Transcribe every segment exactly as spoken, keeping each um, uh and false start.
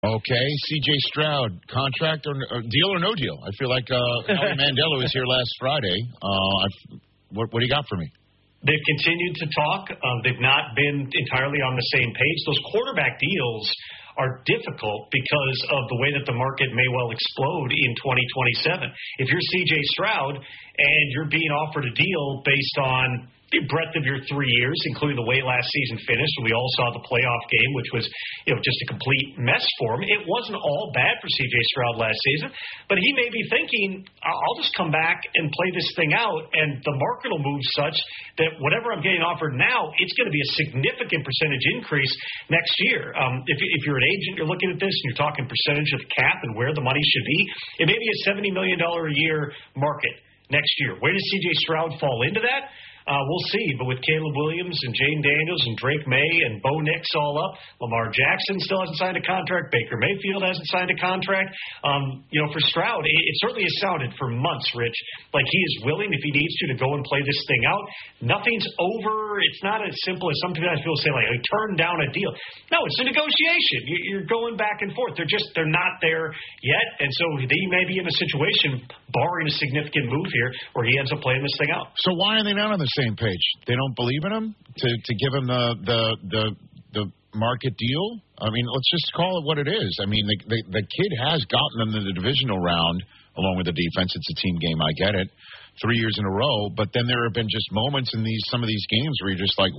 Okay, C J Stroud, contract or, or deal or no deal? I feel like uh, Howie Mandela was here last Friday. Uh, I've, what, what do you got for me? They've continued to talk. Um, they've not been entirely on the same page. Those quarterback deals are difficult because of the way that the market may well explode in twenty twenty-seven. If you're C J Stroud and you're being offered a deal based on the breadth of your three years, including the way last season finished, we all saw the playoff game, which was, you know, just a complete mess for him. It wasn't all bad for C J Stroud last season, but he may be thinking, I'll just come back and play this thing out, and the market will move such that whatever I'm getting offered now, it's going to be a significant percentage increase next year. Um, if, if you're an agent, you're looking at this, and you're talking percentage of the cap and where the money should be, it may be a seventy million dollars a year market next year. Where does C J Stroud fall into that? Uh, we'll see, but with Caleb Williams and Jane Daniels and Drake May and Bo Nix all up, Lamar Jackson still hasn't signed a contract, Baker Mayfield hasn't signed a contract. Um, you know, for Stroud, it, it certainly has sounded for months, Rich, like he is willing, if he needs to, to go and play this thing out. Nothing's over. It's not as simple as sometimes people say, like, I turned down a deal. No, it's a negotiation. You're going back and forth. They're just, they're not there yet, and so they may be in a situation, barring a significant move here, where he ends up playing this thing out. So why are they not on the same page? They don't believe in him to, to give him the, the the the market deal? I mean, let's just call it what it is. I mean, the, the, the kid has gotten them to the divisional round along with the defense. It's a team game, I get it, three years in a row. But then there have been just moments in these some of these games where you're just like,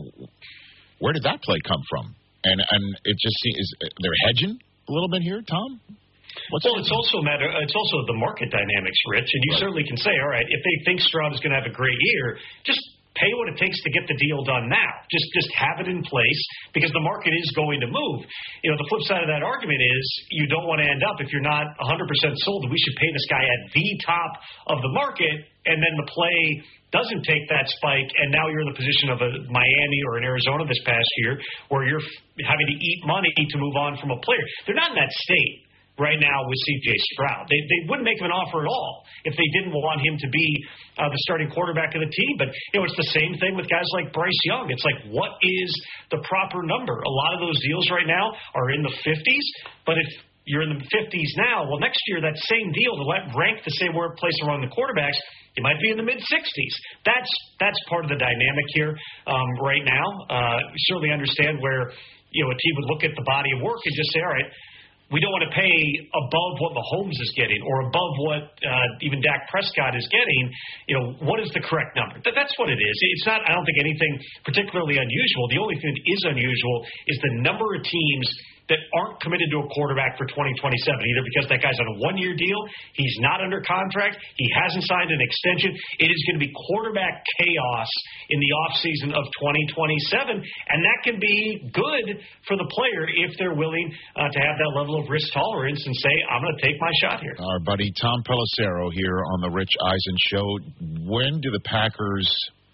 where did that play come from? And and it just seems they're hedging a little bit here, Tom. What's well, it's also a matter. It's also the market dynamics, Rich, and you right. certainly can say, all right, if they think Stroud is going to have a great year, just pay what it takes to get the deal done now. Just just have it in place because the market is going to move. You know, the flip side of that argument is you don't want to end up, if you're not one hundred percent sold, that we should pay this guy at the top of the market, and then the play doesn't take that spike, and now you're in the position of a Miami or an Arizona this past year where you're having to eat money to move on from a player. They're not in that state right now with C J Stroud. They they wouldn't make him an offer at all if they didn't want him to be uh, the starting quarterback of the team. But, you know, it's the same thing with guys like Bryce Young. It's like, what is the proper number? A lot of those deals right now are in the fifties, but if you're in the fifties now, well, next year that same deal, to let rank the same word place around the quarterbacks, it might be in the mid-sixties. That's that's part of the dynamic here um, right now. Uh, certainly understand where, you know, a team would look at the body of work and just say, all right, we don't want to pay above what Mahomes is getting or above what uh, even Dak Prescott is getting. You know, what is the correct number? That, that's what it is. It's not, I don't think, anything particularly unusual. The only thing that is unusual is the number of teams that aren't committed to a quarterback for twenty twenty-seven, either because that guy's on a one-year deal, he's not under contract, he hasn't signed an extension. It is going to be quarterback chaos in the offseason of twenty twenty-seven, and that can be good for the player if they're willing uh, to have that level of risk tolerance and say, I'm going to take my shot here. Our buddy Tom Pelissero here on the Rich Eisen Show. When do the Packers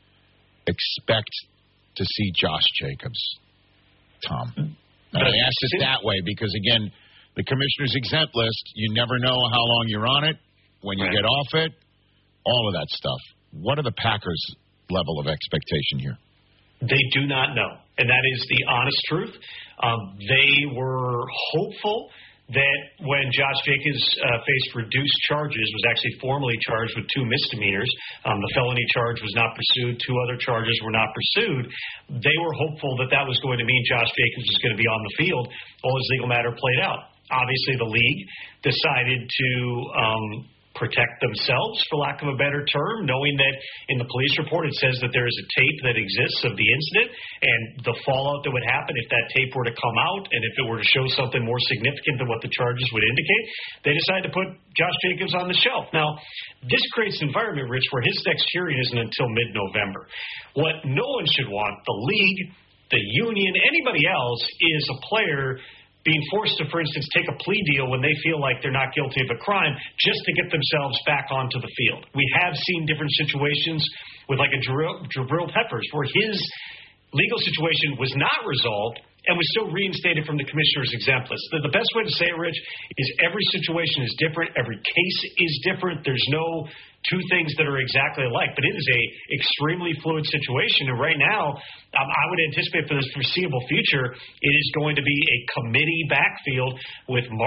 expect to see Josh Jacobs, Tom? And I ask it that way because, again, the commissioner's exempt list, you never know how long you're on it, when you right. get off it, all of that stuff. What are the Packers' level of expectation here? They do not know, and that is the honest truth. Um, they were hopeful that when Josh Jacobs uh, faced reduced charges, was actually formally charged with two misdemeanors. Um, the felony charge was not pursued. Two other charges were not pursued. They were hopeful that that was going to mean Josh Jacobs was going to be on the field while his legal matter played out. Obviously, the league decided to um, protect themselves, for lack of a better term, knowing that in the police report it says that there is a tape that exists of the incident and the fallout that would happen if that tape were to come out and if it were to show something more significant than what the charges would indicate. They decided to put Josh Jacobs on the shelf. Now, this creates an environment, Rich, where his next hearing isn't until mid-November. What no one should want, the league, the union, anybody else, is a player being forced to, for instance, take a plea deal when they feel like they're not guilty of a crime just to get themselves back onto the field. We have seen different situations with like a Jabril Peppers where his legal situation was not resolved and was still reinstated from the commissioner's exempt list. The, the best way to say it, Rich, is every situation is different. Every case is different. There's no two things that are exactly alike, but it is a extremely fluid situation. And right now, um, I would anticipate for this foreseeable future, it is going to be a committee backfield with Mark